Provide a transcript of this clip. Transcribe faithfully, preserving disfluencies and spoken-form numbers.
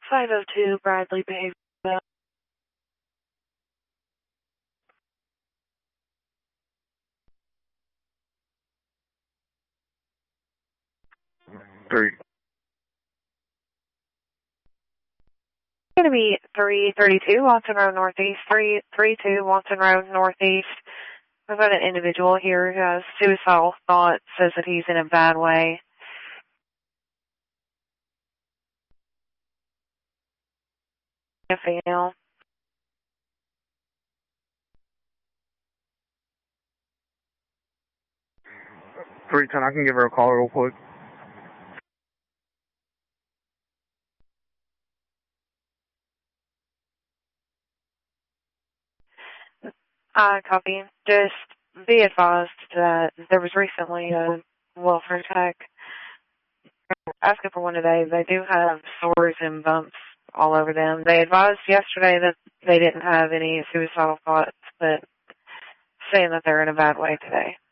five oh two Bradley Bay. Three. Going to be three thirty-two Watson Road Northeast, three thirty-two Watson Road Northeast. We've got an individual here who has suicidal thoughts, says that he's in a bad way. A female. three ten, I can give her a call real quick. I copy. Just be advised that there was recently a welfare check. Asking for one today. They do have sores and bumps all over them. They advised yesterday that they didn't have any suicidal thoughts, but saying that they're in a bad way today.